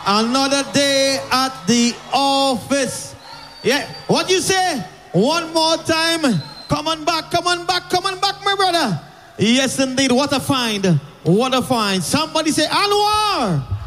Another day at the office. Yeah, what you say? One more time. Come on back, my brother. Yes, indeed. What a find. What a find. Somebody say, Anwar.